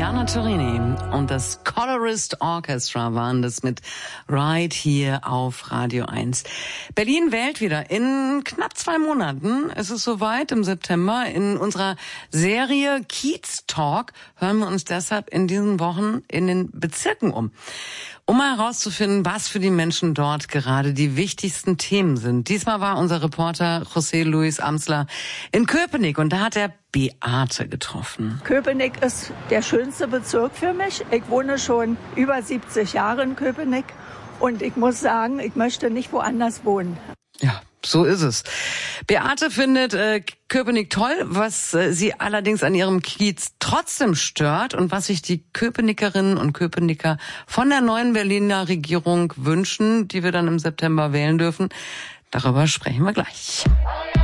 Jana Turini und das Colorist Orchestra waren das mit Right hier auf Radio 1. Berlin wählt wieder. In knapp 2 Monaten ist es soweit, im September. In unserer Serie Kiez Talk hören wir uns deshalb in diesen Wochen in den Bezirken um mal herauszufinden, was für die Menschen dort gerade die wichtigsten Themen sind. Diesmal war unser Reporter José Luis Amsler in Köpenick und da hat er Beate getroffen. Köpenick ist der schönste Bezirk für mich. Ich wohne schon über 70 Jahre in Köpenick und ich muss sagen, ich möchte nicht woanders wohnen. Ja, so ist es. Beate findet Köpenick toll, was sie allerdings an ihrem Kiez trotzdem stört und was sich die Köpenickerinnen und Köpenicker von der neuen Berliner Regierung wünschen, die wir dann im September wählen dürfen. Darüber sprechen wir gleich.